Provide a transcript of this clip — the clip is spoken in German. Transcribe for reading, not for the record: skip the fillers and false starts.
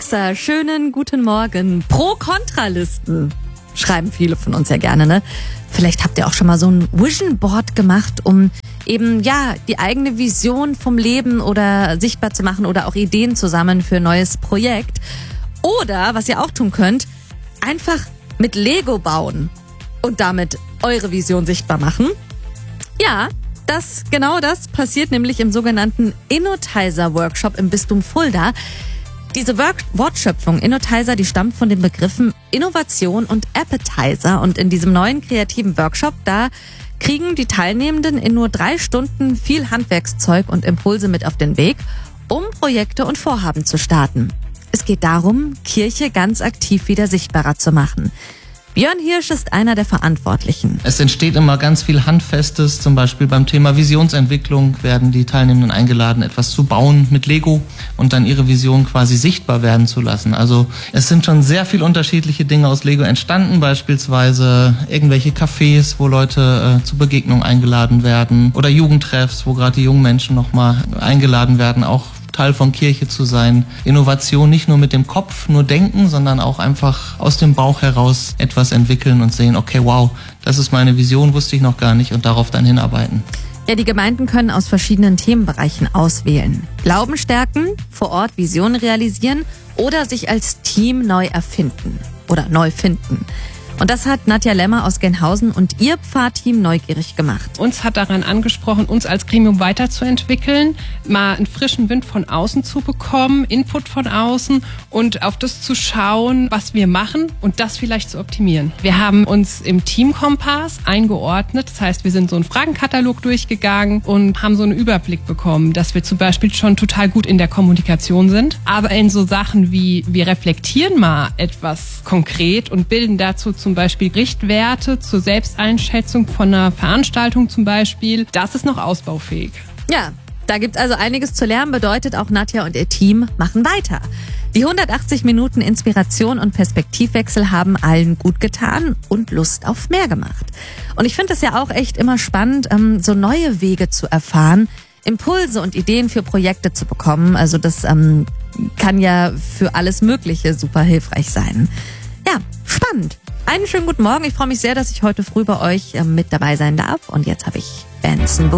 Alexa, schönen guten Morgen. Pro-Kontra-Listen schreiben viele von uns ja gerne, ne? Vielleicht habt ihr auch schon mal so ein Vision Board gemacht, um eben, die eigene Vision vom Leben oder sichtbar zu machen oder auch Ideen zu sammeln für ein neues Projekt. Oder, was ihr auch tun könnt, einfach mit Lego bauen und damit eure Vision sichtbar machen. Ja, genau das passiert nämlich im sogenannten Innotizer-Workshop im Bistum Fulda. Diese Wortschöpfung Innotizer, die stammt von den Begriffen Innovation und Appetizer. Und in diesem neuen kreativen Workshop, da kriegen die Teilnehmenden in nur 3 Stunden viel Handwerkszeug und Impulse mit auf den Weg, um Projekte und Vorhaben zu starten. Es geht darum, Kirche ganz aktiv wieder sichtbarer zu machen. Björn Hirsch ist einer der Verantwortlichen. Es entsteht immer ganz viel Handfestes, zum Beispiel beim Thema Visionsentwicklung werden die Teilnehmenden eingeladen, etwas zu bauen mit Lego und dann ihre Vision quasi sichtbar werden zu lassen. Also es sind schon sehr viel unterschiedliche Dinge aus Lego entstanden, beispielsweise irgendwelche Cafés, wo Leute zur Begegnung eingeladen werden oder Jugendtreffs, wo gerade die jungen Menschen nochmal eingeladen werden, auch Teil von Kirche zu sein. Innovation nicht nur mit dem Kopf, nur denken, sondern auch einfach aus dem Bauch heraus etwas entwickeln und sehen, okay, wow, das ist meine Vision, wusste ich noch gar nicht und darauf dann hinarbeiten. Ja, die Gemeinden können aus verschiedenen Themenbereichen auswählen. Glauben stärken, vor Ort Visionen realisieren oder sich als Team neu erfinden oder neu finden. Und das hat Nadja Lemmer aus Genhausen und ihr Pfarrteam neugierig gemacht. Uns hat daran angesprochen, uns als Gremium weiterzuentwickeln, mal einen frischen Wind von außen zu bekommen, Input von außen und auf das zu schauen, was wir machen und das vielleicht zu optimieren. Wir haben uns im Teamkompass eingeordnet, das heißt, wir sind so einen Fragenkatalog durchgegangen und haben so einen Überblick bekommen, dass wir zum Beispiel schon total gut in der Kommunikation sind, aber in so Sachen wie, wir reflektieren mal etwas konkret und bilden dazu zum Beispiel Richtwerte zur Selbsteinschätzung von einer Veranstaltung zum Beispiel. Das ist noch ausbaufähig. Ja, da gibt's also einiges zu lernen, bedeutet auch Nadja und ihr Team machen weiter. Die 180 Minuten Inspiration und Perspektivwechsel haben allen gut getan und Lust auf mehr gemacht. Und ich finde es ja auch echt immer spannend, so neue Wege zu erfahren, Impulse und Ideen für Projekte zu bekommen. Also das kann ja für alles Mögliche super hilfreich sein. Ja, spannend. Einen schönen guten Morgen. Ich freue mich sehr, dass ich heute früh bei euch mit dabei sein darf. Und jetzt habe ich Benson